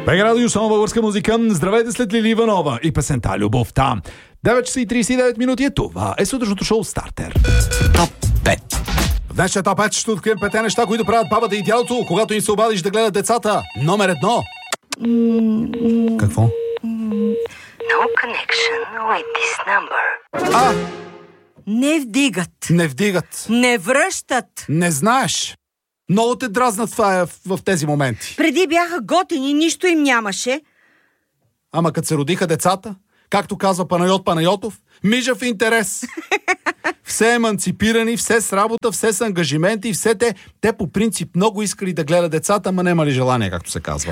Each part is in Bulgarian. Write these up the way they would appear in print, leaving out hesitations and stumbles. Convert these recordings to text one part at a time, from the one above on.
БГ Радио, само българска музика. Здравейте след Лили Иванова и песента "Любовта". 9 часа и 39 минути е това. Е сутрешното шоу Стартер. Топ 5. В днешния топ 5 ще открием 5 неща, които правят бабата и дядото, когато им се обадиш да гледат децата. Номер 1. Какво? No connection with this number. Не вдигат. Не вдигат. Не връщат. Не знаеш. Много те дразнат това в тези моменти. Преди бяха готини, нищо им нямаше. Ама като се родиха децата, както казва Панайот Панайотов, мижав интерес. Все еманципирани, все с работа, все с ангажименти, все те по принцип много искали да гледат децата, ама нямали желание, както се казва.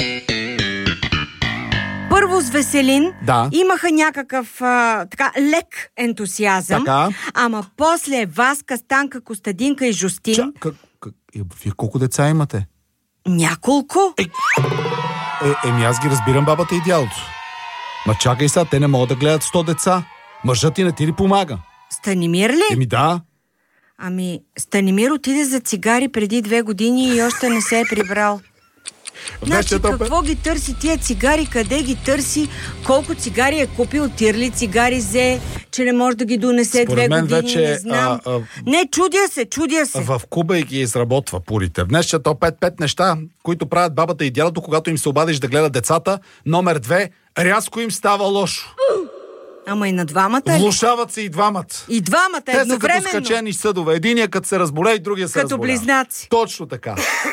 Първо с Веселин имаха някакъв така лек ентусиазъм, ама после Васка, Станка, Костадинка и Жустин... Вие колко деца имате? Няколко. Еми аз ги разбирам бабата и дядото. Ма чакай сега, те не могат да гледат 100 деца. Мъжът ти не ти ли помага? Станимир ли? Еми да. Ами, Станимир отиде за цигари преди 2 години и още не се е прибрал. Значи какво ги търси тия цигари, къде ги търси, колко цигари е купил, тирли цигари взе, че не може да ги донесе 2 години, вече, не знам. Не, чудя се. В Куба и ги изработва пурите. В днешния топ 5 неща, които правят бабата и дядото, когато им се обадиш да гледат децата. Номер 2. Рязко им става лошо. Ама и на двамата ли? Влошават се и двамата. И двамата едновременно. Те са като скачени съдове. Единият като се разболее и другия се разболя. Като близнаци. Точно така.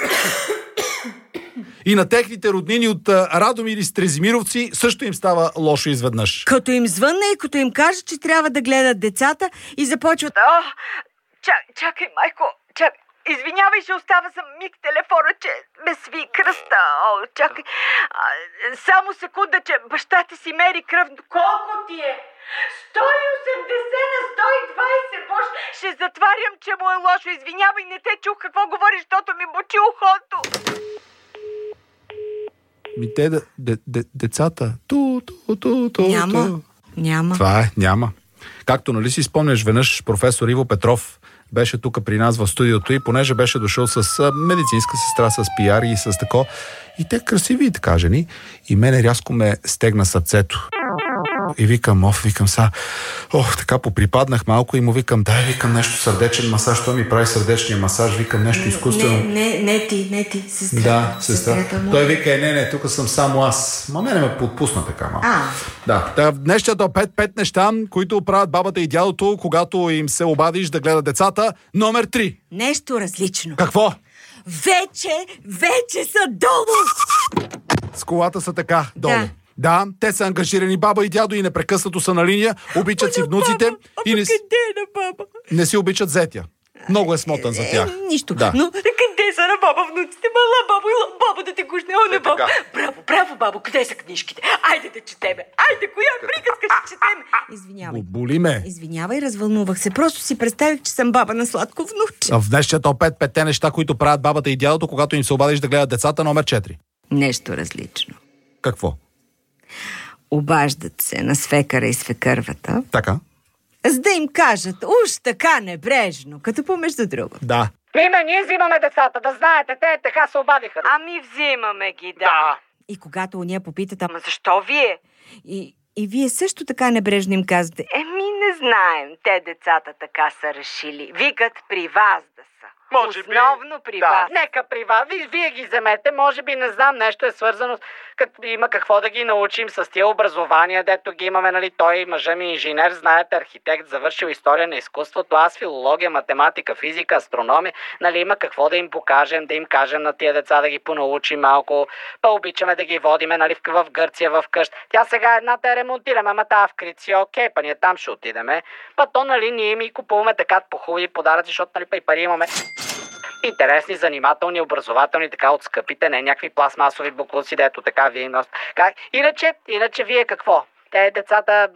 И на техните роднини от Радомир и Стрезимировци също им става лошо изведнъж. Като им звънне и като им каже, че трябва да гледат децата и започват... Чакай, майко, чакай. Извинявай, ще остава за миг телефона, че ме сви кръста. Чакай. Само секунда, че баща ти си мери кръв. Колко ти е? 180 на 120. Боже, ще затварям, че му е лошо. Извинявай, не те чух какво говориш, защото ми бочи ухото. Те децата. Няма. Това е, няма. Както нали си спомняш, веднъж професор Иво Петров беше тук при нас в студиото и понеже беше дошъл с медицинска сестра, с пиар и с тако. И те красиви и така жени. И мене рязко ме стегна сърцето. И викам, така поприпаднах малко и му викам, викам нещо сърдечен масаж, той ми прави сърдечния масаж, викам нещо изкуствено. Не ти, сестра. Да, сестра. Той вика, не, тук съм само аз. Мене ме подпусна така малко. Да, в днешния топ 5 неща, които правят бабата и дядото, когато им се обадиш да гледат децата. Номер 3. Нещо различно. Какво? Вече са долу. С колата са така, долу. Да, те са ангажирани баба и дядо и непрекъснато са на линия, обичат си внуците и къде е на баба? Не си обичат зетя. Много е смотан за тях. Нищо. Да. Но къде са на баба внуците? Мала баба да те гушне. Баба. Браво, бабо, къде са книжките? Айде да четеме. Айде, коя приказка ще четеме? Извинявай. Боли ме. Извинявай, развълнувах се. Просто си представих, че съм баба на сладко внуче. В днешния топ 5 неща, които правят бабата и дядото, когато им се обадиш да гледат децата. Номер 4. Нещо различно. Какво? Обаждат се на свекъра и свекървата. Така. За да им кажат, уж така небрежно, като помежду друго. Да. Ние взимаме децата, да знаете, те така се обадиха. Ами взимаме ги, да. И когато уния попитат, ама защо вие? И вие също така небрежно им казвате, не знаем, те децата така са решили. Викат при вас да са. Основно при вас. Нека при вас. Вие ги вземете. Може би, не знам, нещо е свързано. Има какво да ги научим с тия образования, дето ги имаме, нали? Той мъжа ми инженер, знаете, архитект, завършил история на изкуството, аз филология, математика, физика, астрономия. Нали, има какво да им покажем, да им кажем на тия деца да ги понаучим малко. Обичаме да ги водиме, нали, в Гърция, в къщ. Тя сега едната я ремонтираме, ама тая в Крици, окей, па ние там ще отидеме. То, нали, ние ми купуваме така по хубави подаръци, защото, нали, и пари имаме. Интересни, занимателни, образователни, така от скъпите, не някакви пластмасови буклуци, дето така вие носите. Иначе вие какво? Те децата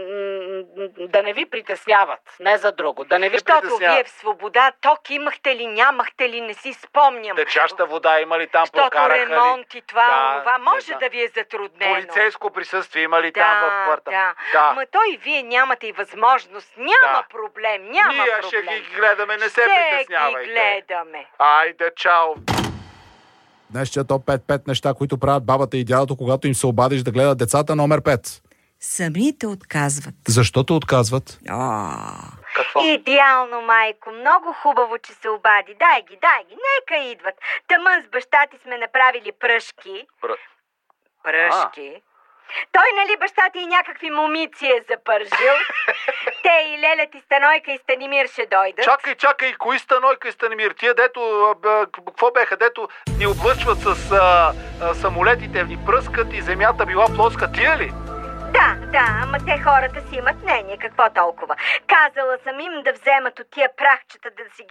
да не ви притесняват, не за друго, да не ви притесняват. Защото вие в свобода ток имахте ли, нямахте ли, не си спомням. Течаща вода има ли там, прокараха ли? Защото ремонт и това може да ви е затруднено. Полицейско присъствие има ли там в квартал? Да. Ма той вие нямате и възможност. Няма проблем, няма проблем. Ние ще ги гледаме, не се притеснявайте. Ще ги гледаме. Айде, чао. Днес чето 5 неща, които правят бабата и дядото, когато им се обадиш да гледат децата, номер 5. Самите отказват. Защо те отказват? Какво? Идеално, майко. Много хубаво, че се обади. Дай ги. Нека идват. Тъмън с баща ти сме направили пръшки. Пръшки? Той, нали, баща ти и някакви момици е запържил? Те и Леля ти, Станойка и Станимир ще дойдат. Чакай, кои Станойка и Станимир? Тия, дето, какво беха, дето ни облъчват с самолетите, ни пръскат и земята била плоска, тия ли? Да, ама те хората си имат мнение, какво толкова. Казала съм им да вземат от тия прахчета да си ги